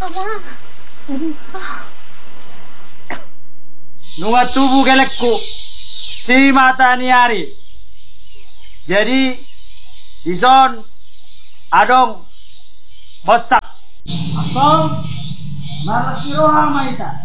Nunga tubuh gelekku si mata niari. Jadi dison adong bosak. Atau narasiroha maita.